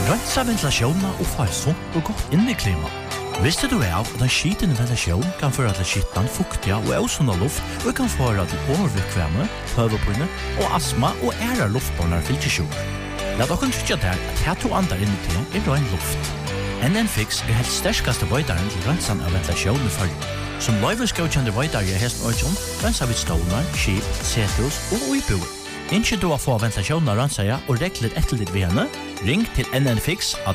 Rensa ventilasjonen og få et sunt og godt inneklima. Visste du av at en skitende ventilasjon kan føre til skittan, fuktiga og ausunda luft og kan føre til overvikvemme, høvepinne og astma og æra luftbårnar fylkesjur. Lat okken tryggja der at her to andar inni til rein luft. NN-Fix helt sterskaste veidaren til rensan av ventilasjon i følge. Som løyveskjøkjende veidare i hesten Øyjón, rensa vid stålar, skip, sethus og uibuer. Innskje du å få ventilasjonen av rensaja og regler etterlitt ved henne, ring til NN-Fix